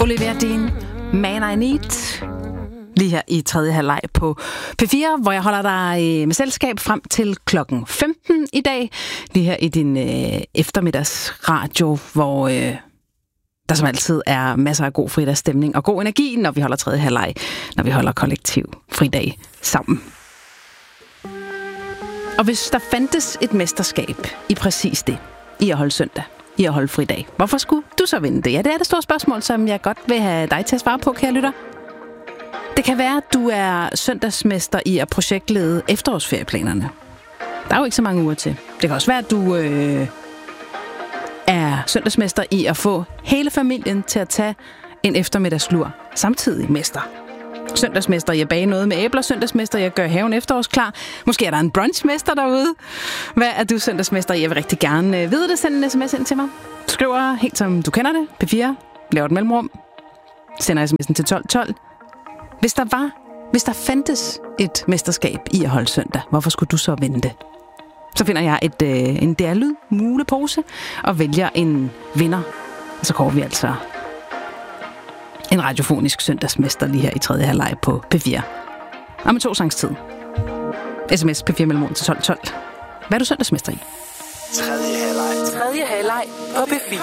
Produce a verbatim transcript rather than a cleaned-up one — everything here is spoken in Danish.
Olivia Dean, Man I Need, lige her i tredje halvleg på P fire, hvor jeg holder dig med selskab frem til klokken femten i dag. Lige her i din øh, eftermiddagsradio, hvor øh, der som altid er masser af god fridagsstemning og god energi, når vi holder tredje halvleg, når vi holder kollektiv fridag sammen. Og hvis der fandtes et mesterskab i præcis det, i at holde søndag, i at holde fridag, hvorfor skulle du så vinde det? Ja, det er det store spørgsmål, som jeg godt vil have dig til at svare på, kære lytter. Det kan være, at du er søndagsmester i at projektlede efterårsferieplanerne. Der er jo ikke så mange uger til. Det kan også være, at du øh, er søndagsmester i at få hele familien til at tage en eftermiddagslur samtidig mester. Søndagsmester i at bage noget med æbler, søndagsmester i at gøre haven efterårsklar. Måske er der en brunchmester derude. Hvad er du søndagsmester i? Jeg vil rigtig gerne vide det. Send en sms ind til mig. Du skriver helt som du kender det. P fire. Laver et mellemrum. Sender sms'en til tolv tolv. Hvis der var, hvis der fandtes et mesterskab i at holde søndag, hvorfor skulle du så vinde det? Så finder jeg et, øh, en D R-lyd mulepose og vælger en vinder. Og så går vi altså en radiofonisk søndagsmester lige her i tredje halvleg på P fire. Om to sangs tid. sms P fire mellemrum til tolv tolv. Hvad er du søndagsmester i? Tredje halvleg. Tredje halvleg på P fire.